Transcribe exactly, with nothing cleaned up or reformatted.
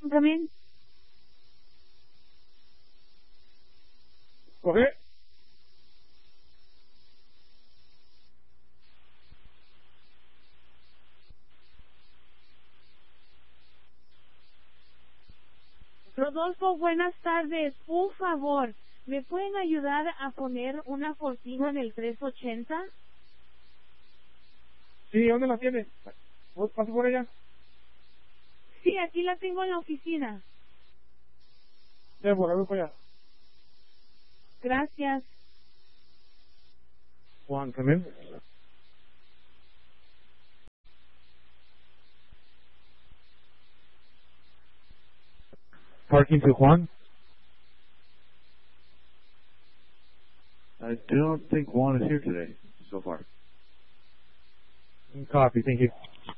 Come in. Okay. Rodolfo, buenas tardes. Un favor, ¿me pueden ayudar a poner una cortina en el trescientos ochenta? Sí, ¿dónde la tienes? ¿Vos pasas por ella? Sí, aquí la tengo en la oficina. Sí, por ahí voy para allá. Gracias. Juan, come in. Parking to Juan. I don't think Juan is here today, so far. Copy, thank you.